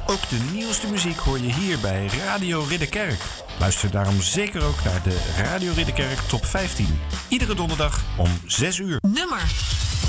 Ook de nieuwste muziek hoor je hier bij Radio Ridderkerk. Luister daarom zeker ook naar de Radio Ridderkerk Top 15. Iedere donderdag om 6 uur. Nummer